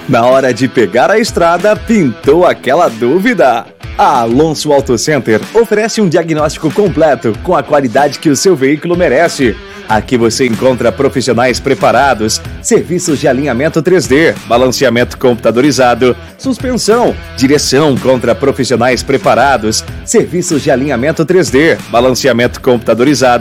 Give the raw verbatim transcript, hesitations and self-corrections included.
Na hora de pegar a estrada, pintou aquela dúvida? A Alonso Auto Center oferece um diagnóstico completo com a qualidade que o seu veículo merece. Aqui você encontra profissionais preparados, serviços de alinhamento três D, balanceamento computadorizado, suspensão, direção contra profissionais preparados, serviços de alinhamento três D, balanceamento computadorizado,